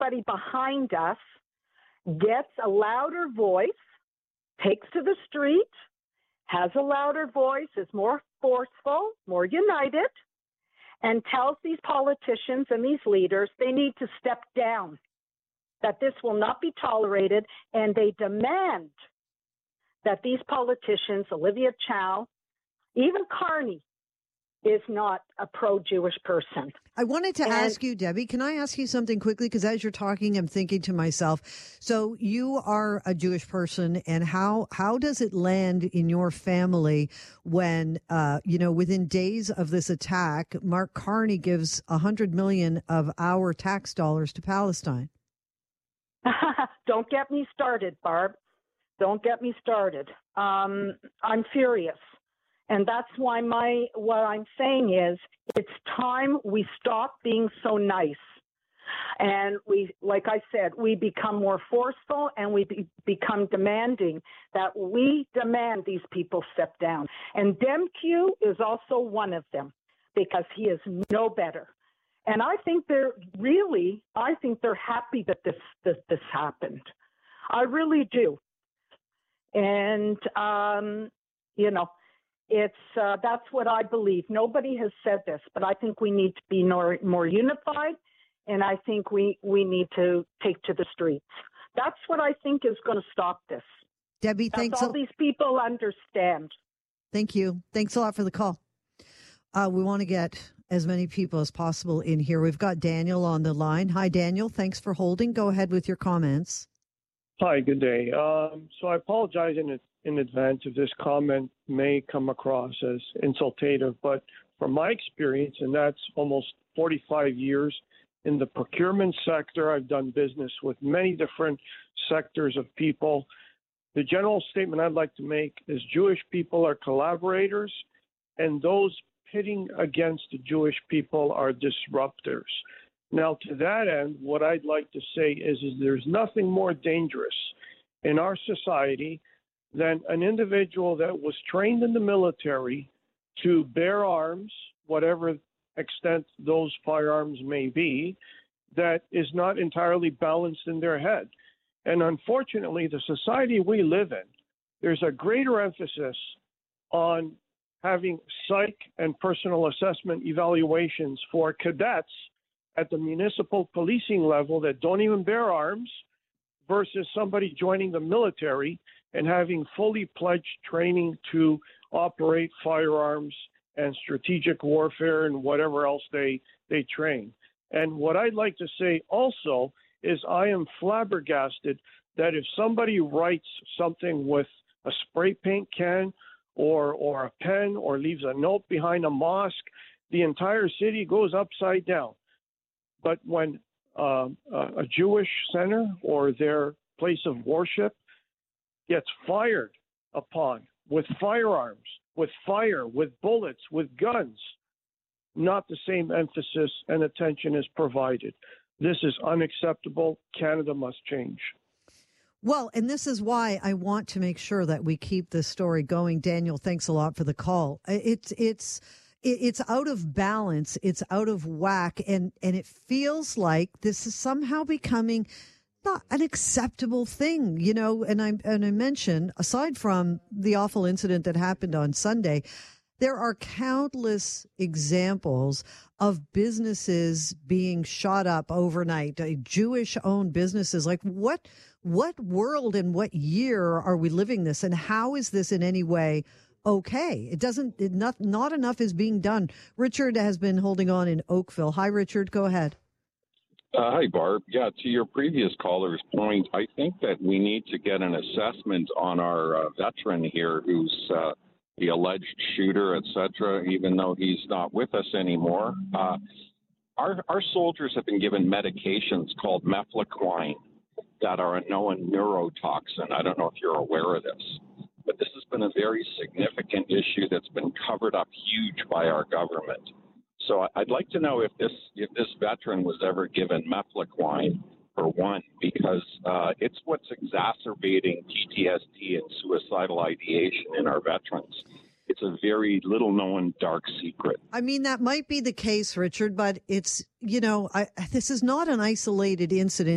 everybody behind us gets a louder voice, takes to the street, has a louder voice, is more forceful, more united, and tells these politicians and these leaders they need to step down, that this will not be tolerated, and they demand that these politicians, Olivia Chow, even Carney, is not a pro-Jewish person. I wanted to ask you, Debbie, can I ask you something quickly? Because as you're talking, I'm thinking to myself, so you are a Jewish person, and how does it land in your family when, within days of this attack, Mark Carney gives $100 million of our tax dollars to Palestine? Don't get me started, Barb. Don't get me started. I'm furious. And that's why what I'm saying is it's time we stop being so nice. And we, like I said, we become more forceful and we become demanding, that we demand these people step down. And DemQ is also one of them because he is no better. And I think they're happy that this happened. I really do. And, it's that's what I believe. Nobody has said this, but I think we need to be more unified, and I think we need to take to the streets. That's what I think is going to stop this. Debbie, thanks. All these people understand. Thank you. Thanks a lot for the call. We want to get as many people as possible in here. We've got Daniel on the line. Hi, Daniel. Thanks for holding. Go ahead with your comments. Hi, good day. So I apologize in advance if this comment may come across as insultative, but from my experience, and that's almost 45 years in the procurement sector, I've done business with many different sectors of people. The general statement I'd like to make is Jewish people are collaborators, and those pitting against the Jewish people are disruptors. Now, to that end, what I'd like to say is there's nothing more dangerous in our society than an individual that was trained in the military to bear arms, whatever extent those firearms may be, that is not entirely balanced in their head. And unfortunately, the society we live in, there's a greater emphasis on having psych and personal assessment evaluations for cadets at the municipal policing level that don't even bear arms versus somebody joining the military and having fully pledged training to operate firearms and strategic warfare and whatever else they train. And what I'd like to say also is I am flabbergasted that if somebody writes something with a spray paint can or a pen or leaves a note behind a mosque, the entire city goes upside down. But when a Jewish center or their place of worship gets fired upon with firearms, with fire, with bullets, with guns, not the same emphasis and attention is provided. This is unacceptable. Canada must change. Well, and this is why I want to make sure that we keep this story going. Daniel, thanks a lot for the call. It's out of balance. It's out of whack. And it feels like this is somehow becoming not an acceptable thing, and I mentioned, aside from the awful incident that happened on Sunday, there are countless examples of businesses being shot up overnight, Jewish-owned businesses. Like what world and what year are we living this? And how is this in any way okay? Not enough is being done. Richard has been holding on in Oakville. Hi, Richard. Go ahead. Hi, Barb. Yeah, to your previous caller's point, I think that we need to get an assessment on our veteran here who's the alleged shooter, et cetera, even though he's not with us anymore. Our soldiers have been given medications called mefloquine that are a known neurotoxin. I don't know if you're aware of this, but this has been a very significant issue that's been covered up huge by our government. So I'd like to know if this veteran was ever given mefloquine, for one, because it's what's exacerbating PTSD and suicidal ideation in our veterans. It's a very little-known dark secret. I mean, that might be the case, Richard, but it's, this is not an isolated incident.